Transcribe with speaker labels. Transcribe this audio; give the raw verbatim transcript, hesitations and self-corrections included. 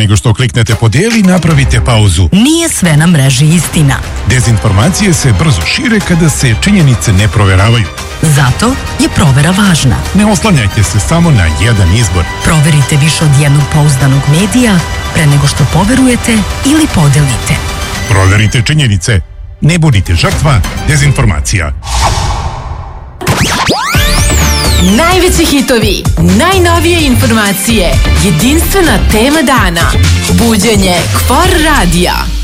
Speaker 1: nego što kliknete podijeli, napravite pauzu.
Speaker 2: Nije sve na mreži istina.
Speaker 1: Dezinformacije se brzo šire kada se činjenice ne proveravaju.
Speaker 2: Zato je provera važna.
Speaker 1: Ne oslanjajte se samo na jedan izbor.
Speaker 2: Proverite više od jednog pouzdanog medija pre nego što poverujete ili podelite.
Speaker 1: Proverite činjenice. Ne budite žrtva dezinformacija.
Speaker 3: Najveći hitovi, najnovije informacije, jedinstvena tema dana. Buđenje Kfor radija.